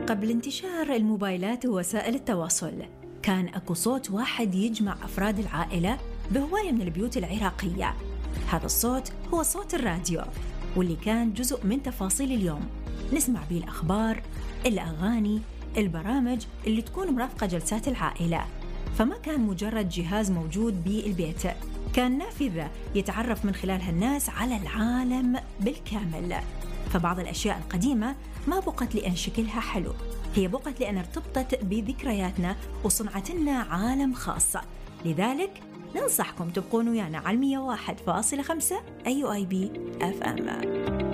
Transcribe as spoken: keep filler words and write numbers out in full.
قبل انتشار الموبايلات ووسائل التواصل كان أكو صوت واحد يجمع أفراد العائلة بهواية من البيوت العراقية. هذا الصوت هو صوت الراديو، واللي كان جزء من تفاصيل اليوم. نسمع به الأخبار، الأغاني، البرامج اللي تكون مرافقة جلسات العائلة. فما كان مجرد جهاز موجود بالبيت، كان نافذة يتعرف من خلالها الناس على العالم بالكامل. فبعض الأشياء القديمة ما بقت لأن شكلها حلو، هي بقت لأن ارتبطت بذكرياتنا وصنعت لنا عالم خاص. لذلك ننصحكم تبقون ويانا على مية وواحد فاصلة خمسة أي آي بي إف إم.